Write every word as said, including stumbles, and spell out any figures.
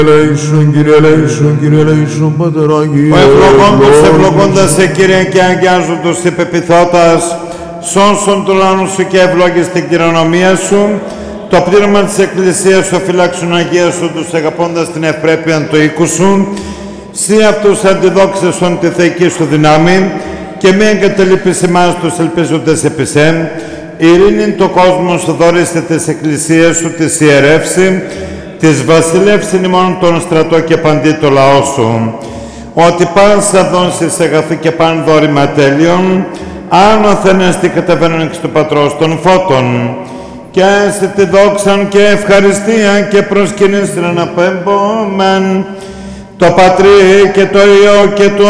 Ελέησον, Κύριε ελέησον, Κύριε ελέησον, Πατερ Αγίου. Ο ευλογώντος ευλογώντας σε, Κύριε, και αγιάζοντος υπεπιθώτας, σώσον του λαού σου και ευλόγης την κληρονομία σου, το πλήρωμα της Εκκλησίας σου φυλάξουν Αγία σου, τους αγαπώντας την ευπρέπεια του οίκου σου, σύ αυτούς αντιδόξεσον τη θεϊκή σου δυνάμει, και μη εγκαταλείπεις εμάς τους ελπίζοντες επί σε, ειρήνην το κόσμο σου δώρισε της Εκκλησίας σου, της ιερεύσει, της βασιλεύσιν ημών τον στρατό και παντί το λαό σου, ότι παν σα δώσεις αγαθή και παν δώρημα τέλειον, άνωθεν εστι κατεβαίνουν εξ του Πατρός των φώτων, και σε τη δόξαν και ευχαριστία και προσκυνήν στην αναπέμπομεν, το Πατρί και το Υιό και το